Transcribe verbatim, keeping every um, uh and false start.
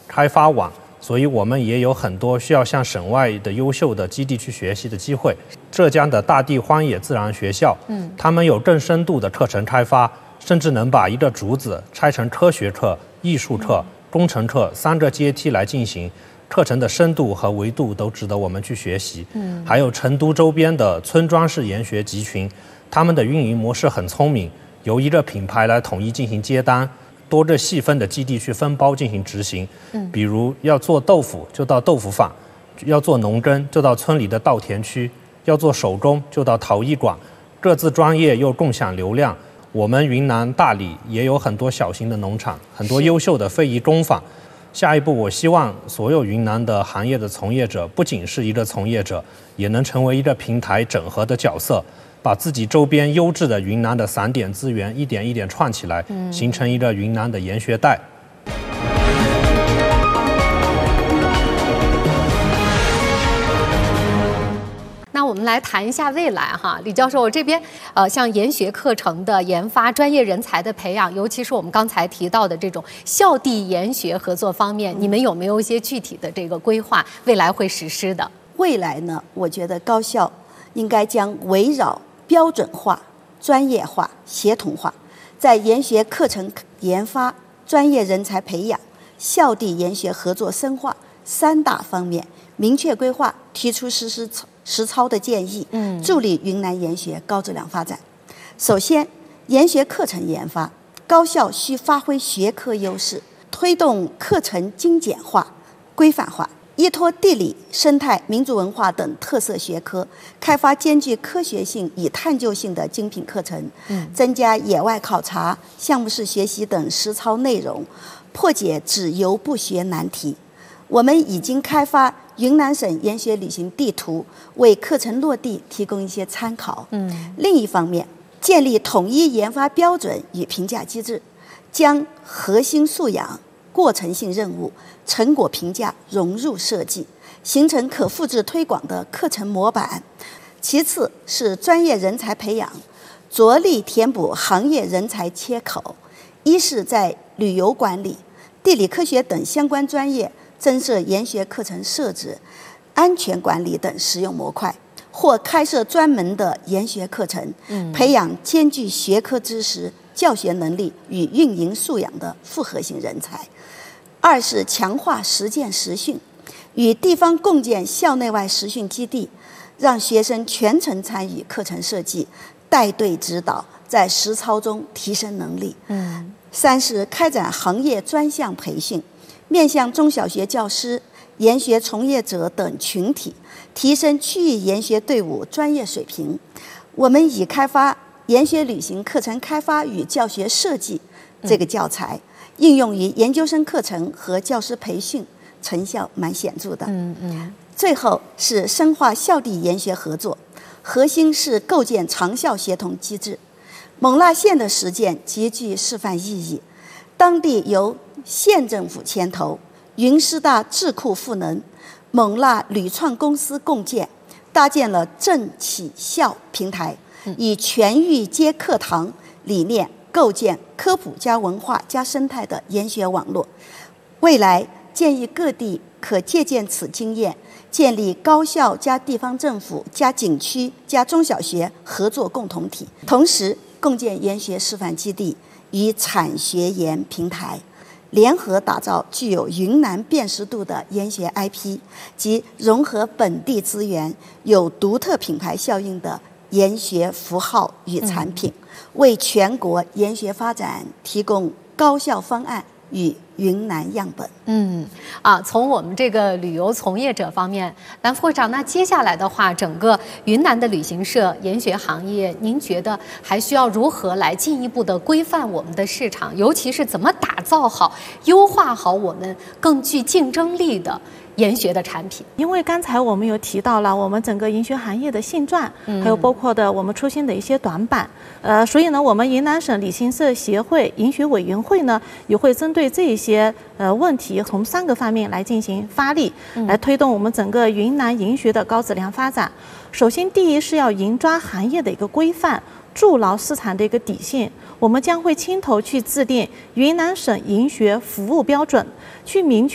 开发网，所以我们也有很多需要向省外的优秀的基地去学习的机会。浙江的大地荒野自然学校，嗯，他们有更深度的课程开发，甚至能把一个竹子拆成科学课、艺术课、工程课三个阶梯来进行。课程的深度和维度都值得我们去学习。嗯，还有成都周边的村庄式研学集群，他们的运营模式很聪明，由一个品牌来统一进行接单，多个细分的基地去分包进行执行。嗯，比如要做豆腐就到豆腐坊，要做农耕就到村里的稻田区，要做手工就到陶艺馆，各自专业又共享流量。我们云南大理也有很多小型的农场，很多优秀的非遗工坊。下一步，我希望所有云南的行业的从业者，不仅是一个从业者，也能成为一个平台整合的角色，把自己周边优质的云南的散点资源一点一点串起来，形成一个云南的研学带。 那我们来谈一下未来哈，李教授这边呃，像研学课程的研发、专业人才的培养，尤其是我们刚才提到的这种校地研学合作方面，你们有没有一些具体的这个规划，未来会实施的？ 未来呢，我觉得高校应该将围绕标准化、专业化、协同化，在研学课程研发、专业人才培养、校地研学合作深化三大方面，明确规划，提出实施实操的建议，嗯，助力云南研学高质量发展。首先，研学课程研发，高校需发挥学科优势，推动课程精简化、规范化，依托地理、生态、民族文化等特色学科，开发兼具科学性与探究性的精品课程，嗯，增加野外考察、项目式学习等实操内容，破解只游不学难题。我们已经开发云南省研学旅行地图，为课程落地提供一些参考。嗯，另一方面，建立统一研发标准与评价机制，将核心素养、过程性任务、成果评价融入设计，形成可复制推广的课程模板。其次是专业人才培养，着力填补行业人才缺口。一是在旅游管理、地理科学等相关专业增设研学课程设置、安全管理等实用模块，或开设专门的研学课程，培养兼具学科知识、教学能力与运营素养的复合型人才。二是强化实践实训，与地方共建校内外实训基地，让学生全程参与课程设计，带队指导，在实操中提升能力。嗯。三是开展行业专项培训，面向中小学教师、研学从业者等群体，提升区域研学队伍专业水平。我们已开发研学旅行课程开发与教学设计这个教材，应用于研究生课程和教师培训，成效蛮显著的。嗯嗯。最后是深化校地研学合作，核心是构建长校协同机制。勐腊县的实践极具示范意义，当地由县政府牵头，云师大智库赋能，勐腊铝创公司共建，搭建了政企校平台，以全域皆课堂理念构建科普加文化加生态的研学网络。未来建议各地可借鉴此经验，建立高校加地方政府加景区加中小学合作共同体，同时共建研学示范基地与产学研平台，联合打造具有云南辨识度的研学 I P 及融合本地资源、有独特品牌效应的研学符号与产品，为全国研学发展提供高效方案与云南样本。 嗯，啊，从我们这个旅游从业者方面，蓝副会长，那接下来的话，整个云南的旅行社研学行业，您觉得还需要如何来进一步的规范我们的市场，尤其是怎么打造好、优化好我们更具竞争力的研学的产品？ 因为刚才我们有提到了我们整个研学行业的现状，嗯、还有包括的我们出现的一些短板，呃，所以呢，我们云南省旅行社协会研学委员会呢，也会针对这一些呃问题，从三个方面来进行发力，嗯、来推动我们整个云南研学的高质量发展。首先，第一是要严抓行业的一个规范，筑牢市场的一个底线。我们将会牵头去制定云南省研学服务标准，去明确